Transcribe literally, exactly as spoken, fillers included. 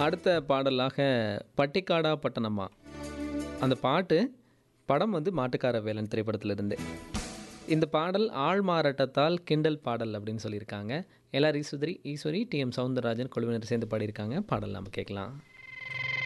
அடுத்த பாடலாக பட்டிக்காடா பட்டணமா அந்த பாட்டு படம் வந்து மாட்டுக்கார வேலன் திரைப்படத்திலிருந்து. இந்த பாடல் ஆள் மாறாட்டத்தால் கிண்டல் பாடல் அப்படின்னு சொல்லியிருக்காங்க. LR Eswari Eswari D M Soundararajan குழுவினர் சேர்ந்து பாடியிருக்காங்க. பாடல் நம்ம கேட்கலாம்.